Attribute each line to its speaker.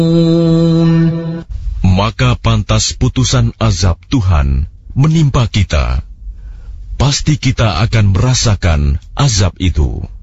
Speaker 1: Maka pantas putusan azab Tuhan menimpa kita. Pasti kita akan merasakan azab itu.